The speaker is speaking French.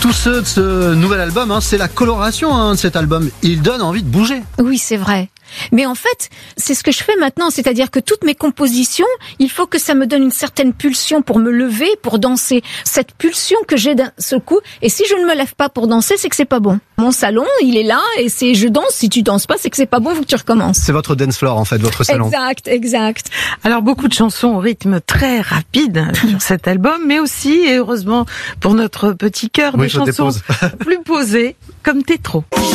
Tous ceux de ce nouvel album, c'est la coloration de cet album. Il donne envie de bouger. Oui, c'est vrai. Mais en fait, c'est ce que je fais maintenant, c'est-à-dire que toutes mes compositions, il faut que ça me donne une certaine pulsion pour me lever, pour danser. Cette pulsion que j'ai d'un seul coup, et si je ne me lève pas pour danser, c'est que c'est pas bon. Mon salon, il est là, et c'est je danse, si tu danses pas, c'est que c'est pas bon, faut que tu recommences. C'est votre dance floor, en fait, votre salon. Exact. Alors, beaucoup de chansons au rythme très rapide sur cet album, mais aussi, et heureusement pour notre petit cœur, des chansons plus posées, comme T'es trop.